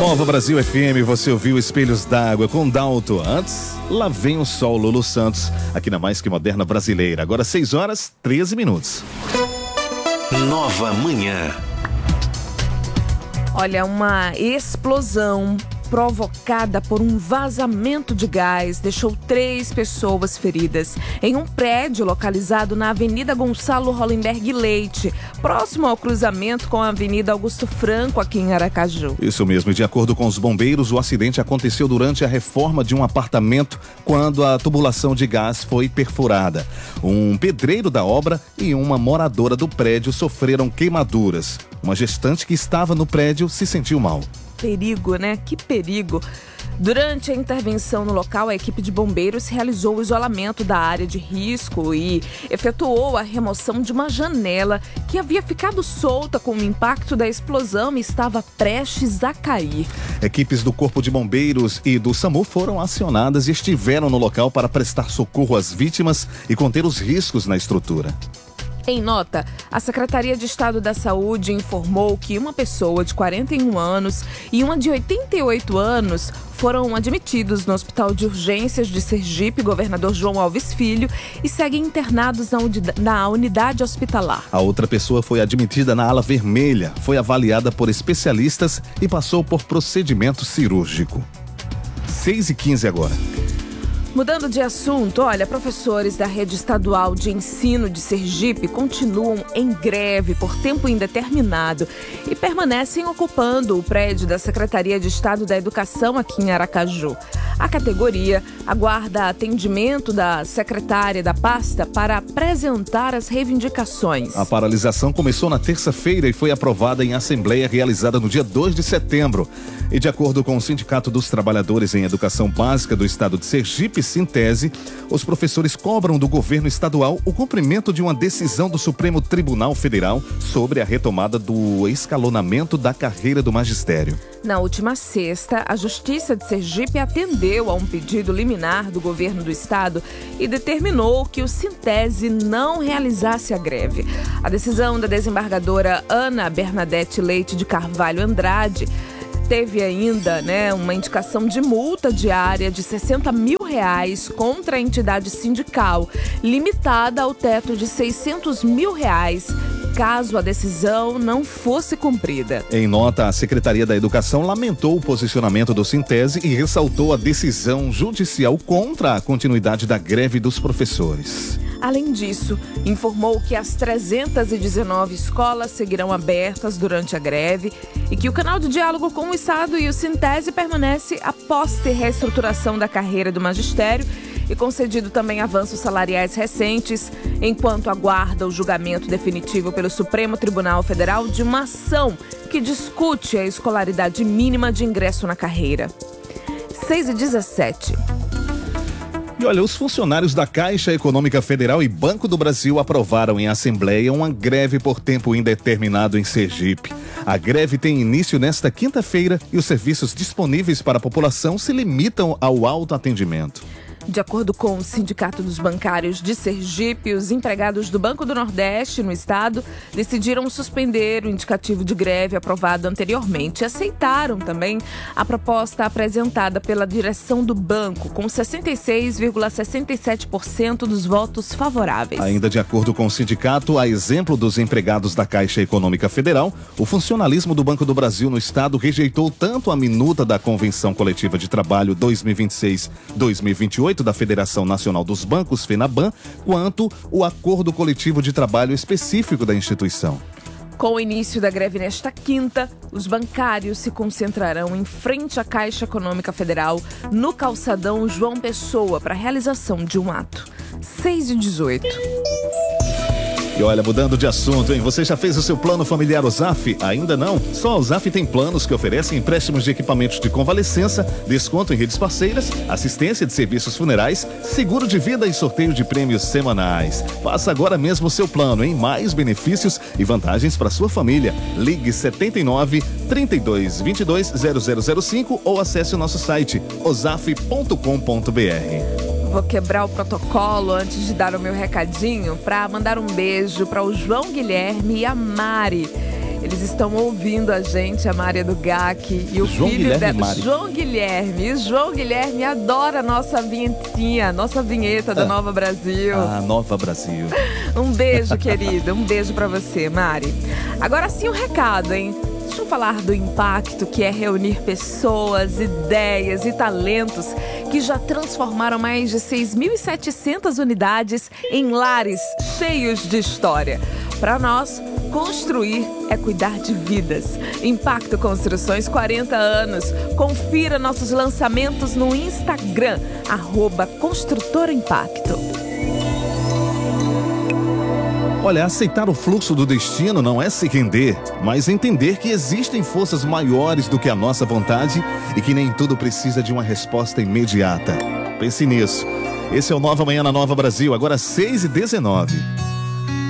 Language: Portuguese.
Nova Brasil FM, você ouviu Espelhos d'Água com Dalto. Antes, Lá Vem o Sol, Lulu Santos, aqui na Mais Que Moderna Brasileira. Agora 6h13. Nova Manhã. Olha, uma explosão provocada por um vazamento de gás deixou 3 pessoas feridas em um prédio localizado na Avenida Gonçalo Hollenberg Leite, próximo ao cruzamento com a Avenida Augusto Franco, aqui em Aracaju. Isso mesmo, e de acordo com os bombeiros, o acidente aconteceu durante a reforma de um apartamento quando a tubulação de gás foi perfurada. Um pedreiro da obra e uma moradora do prédio sofreram queimaduras. Uma gestante que estava no prédio se sentiu mal. Perigo, né? Que perigo! Durante a intervenção no local, a equipe de bombeiros realizou o isolamento da área de risco e efetuou a remoção de uma janela que havia ficado solta com o impacto da explosão e estava prestes a cair. Equipes do Corpo de Bombeiros e do SAMU foram acionadas e estiveram no local para prestar socorro às vítimas e conter os riscos na estrutura. Em nota, a Secretaria de Estado da Saúde informou que uma pessoa de 41 anos e uma de 88 anos foram admitidos no Hospital de Urgências de Sergipe, Governador João Alves Filho, e seguem internados na unidade hospitalar. A outra pessoa foi admitida na ala vermelha, foi avaliada por especialistas e passou por procedimento cirúrgico. 6h15 agora. Mudando de assunto, olha, professores da Rede Estadual de Ensino de Sergipe continuam em greve por tempo indeterminado e permanecem ocupando o prédio da Secretaria de Estado da Educação aqui em Aracaju. A categoria aguarda atendimento da secretária da pasta para apresentar as reivindicações. A paralisação começou na terça-feira e foi aprovada em assembleia realizada no dia 2 de setembro. E de acordo com o Sindicato dos Trabalhadores em Educação Básica do Estado de Sergipe, Sintese, os professores cobram do governo estadual o cumprimento de uma decisão do Supremo Tribunal Federal sobre a retomada do escalonamento da carreira do magistério. Na última sexta, a Justiça de Sergipe atendeu a um pedido liminar do governo do estado e determinou que o Sintese não realizasse a greve. A decisão da desembargadora Ana Bernadette Leite de Carvalho Andrade teve ainda, uma indicação de multa diária de R$60 mil contra a entidade sindical, limitada ao teto de R$600 mil, caso a decisão não fosse cumprida. Em nota, a Secretaria da Educação lamentou o posicionamento do Sintese e ressaltou a decisão judicial contra a continuidade da greve dos professores. Além disso, informou que as 319 escolas seguirão abertas durante a greve e que o canal de diálogo com o Estado e o Sintese permanece após ter reestruturação da carreira do magistério e concedido também avanços salariais recentes, enquanto aguarda o julgamento definitivo pelo Supremo Tribunal Federal de uma ação que discute a escolaridade mínima de ingresso na carreira. 6h17. E olha, os funcionários da Caixa Econômica Federal e Banco do Brasil aprovaram em assembleia uma greve por tempo indeterminado em Sergipe. A greve tem início nesta quinta-feira e os serviços disponíveis para a população se limitam ao autoatendimento. De acordo com o Sindicato dos Bancários de Sergipe, os empregados do Banco do Nordeste, no estado, decidiram suspender o indicativo de greve aprovado anteriormente. Aceitaram também a proposta apresentada pela direção do banco, com 66,67% dos votos favoráveis. Ainda de acordo com o sindicato, a exemplo dos empregados da Caixa Econômica Federal, o funcionalismo do Banco do Brasil no estado rejeitou tanto a minuta da Convenção Coletiva de Trabalho 2026-2028 da Federação Nacional dos Bancos, FENABAN, quanto o acordo coletivo de trabalho específico da instituição. Com o início da greve nesta quinta, os bancários se concentrarão em frente à Caixa Econômica Federal, no calçadão João Pessoa, para a realização de um ato. 6h18. E olha, mudando de assunto, hein? Você já fez o seu plano familiar OZAF? Ainda não? Só a OZAF tem planos que oferecem empréstimos de equipamentos de convalescença, desconto em redes parceiras, assistência de serviços funerais, seguro de vida e sorteio de prêmios semanais. Faça agora mesmo o seu plano, hein? Mais benefícios e vantagens para sua família. Ligue 79 32 22 0005 ou acesse o nosso site ozaf.com.br. Vou quebrar o protocolo antes de dar o meu recadinho para mandar um beijo para o João Guilherme e a Mari. Eles estão ouvindo a gente, a Maria do GAC e o João filho Guilherme dela, Mari. João Guilherme. E João Guilherme adora a nossa vinhetinha, nossa vinheta da Nova Brasil. Ah, Nova Brasil. Um beijo, querida. Um beijo pra você, Mari. Agora sim um recado, hein? Deixa eu falar do impacto que é reunir pessoas, ideias e talentos que já transformaram mais de 6.700 unidades em lares cheios de história. Para nós, construir é cuidar de vidas. Impacto Construções, 40 anos. Confira nossos lançamentos no Instagram, @ConstrutoraImpacto. Olha, aceitar o fluxo do destino não é se render, mas entender que existem forças maiores do que a nossa vontade e que nem tudo precisa de uma resposta imediata. Pense nisso. Esse é o Nova Manhã na Nova Brasil, agora 6h19.